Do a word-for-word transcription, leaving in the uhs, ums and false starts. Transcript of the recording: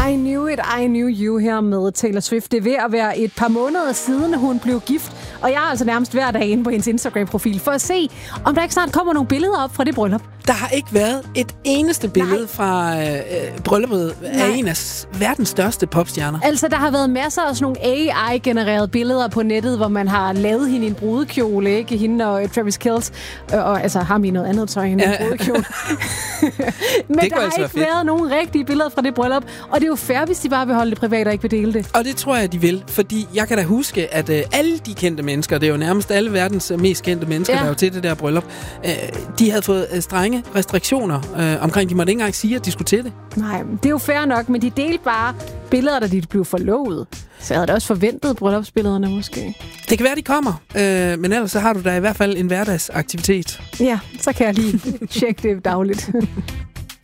I Knew It, I Knew You her med Taylor Swift. Det er ved at være et par måneder siden, hun blev gift. Og jeg er altså nærmest hver dag inde på hendes Instagram-profil for at se, om der ikke snart kommer nogle billeder op fra det bryllup. Der har ikke været et eneste billede Nej. fra øh, brylluppet af en af verdens største popstjerner. Altså, der har været masser af sådan nogle A I-genererede billeder på nettet, hvor man har lavet hende i en brudekjole, ikke? Hende og Travis Kelce. Og altså, har vi noget andet tøj end en brudekjole. Men der har altså ikke fedt. været nogen rigtige billeder fra det bryllup. Og det er jo fair, hvis de bare vil holde det privat og ikke vil dele det. Og det tror jeg, de vil. Fordi jeg kan da huske, at øh, alle de kendte mennesker, det er jo nærmest alle verdens mest kendte mennesker, ja. der er jo til det der bryllup, øh, de havde fået øh, strenge restriktioner øh, omkring, de måtte ikke engang sige, at de skulle til det. Nej, det er jo fair nok, men de delte bare billeder, da de blev forlovet. Så jeg havde da også forventet bryllupsbillederne måske. Det kan være, de kommer, øh, men ellers så har du da i hvert fald en hverdagsaktivitet. Ja, så kan jeg lige tjekke det dagligt.